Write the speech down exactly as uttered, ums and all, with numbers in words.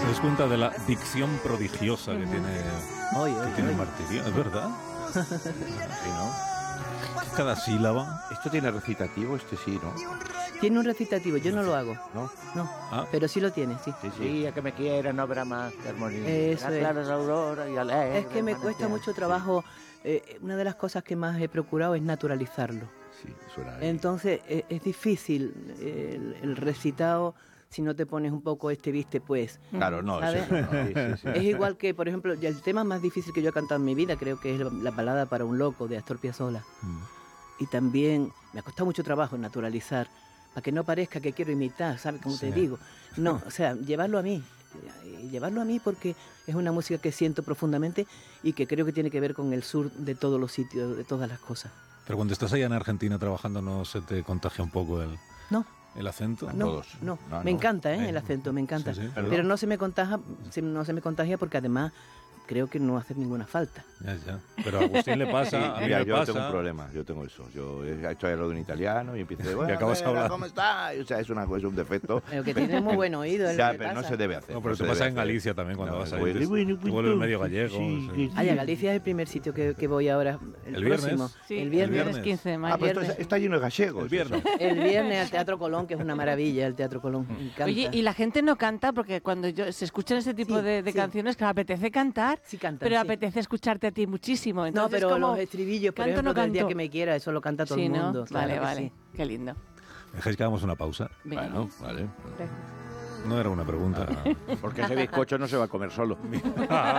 Te das cuenta de la dicción prodigiosa que tiene, Oye, que oye, tiene oye. Martirio, ¿es verdad? Sí, ¿no? Cada sílaba. Esto tiene recitativo, este sí, ¿no? Tiene un recitativo, yo no lo hago. ¿No? No, Ah. pero sí lo tiene, sí. Sí, sí. A que me quiera, no habrá más que armonía. Eso es. Claras aurora y alegre Es que me cuesta manantial. mucho trabajo. Eh, una de las cosas que más he procurado es naturalizarlo. Sí, sí, suena ahí. Entonces eh, es difícil el, el recitado si no te pones un poco este viste pues. Claro, no, ¿sabes? eso no, sí, sí, sí. Es igual que, por ejemplo, ya el tema más difícil que yo he cantado en mi vida creo que es la balada para un loco de Astor Piazzolla. Mm. Y también me ha costado mucho trabajo naturalizar, para que no parezca que quiero imitar, ¿sabes? Como Sí. te digo. No, o sea, llevarlo a mí. eh, Llevarlo a mí porque es una música que siento profundamente y que creo que tiene que ver con el sur de todos los sitios, de todas las cosas. Pero cuando estás allá en Argentina trabajando, ¿no se te contagia un poco el, No, el acento? no, todos. no, No, me no. encanta, ¿eh? Eh, El acento, me encanta. sí, sí. Pero no se me contagia, se- no se me contagia porque además creo que no hace ninguna falta. Ya, ya. Pero a Agustín le pasa, Sí, a mí mira, me yo pasa. tengo un problema, yo tengo eso. Yo he hecho hablado en italiano y empiezo de bueno, acabas nena, hablando. ¿cómo está? O sea, es, una, es un defecto. Pero que tiene muy buen oído. es lo Ya, que pero no pasa. se debe hacer. No, pero se te pasa debe en hacer. Galicia también cuando No, vas ahí. bueno, Te, bueno, te vuelves medio gallego. sí, sí. sí. Ay, a Galicia es el primer sitio que, que voy ahora, el, ¿El viernes? próximo. Sí, el viernes. viernes. quince de mayo. Ah, pero esto viernes. está, está lleno de gallegos. El viernes. eso. El viernes al Teatro Colón, que es una maravilla, el Teatro Colón. Me encanta. Oye, y la gente no canta porque cuando yo se escuchan ese tipo Sí, de, de sí. canciones, claro, apetece cantar, Sí cantan, pero sí. apetece escucharte a ti muchísimo. No, Entonces, pero como, los estribillos, por ¿canto o ejemplo, no del día canto? que me quiera, eso lo canta todo Sí, el ¿no? mundo. claro Vale, que vale. sí. Qué lindo. ¿Dejáis que hagamos una pausa? Venga. Bueno, vale. No era una pregunta. Porque ese bizcocho no se va a comer solo.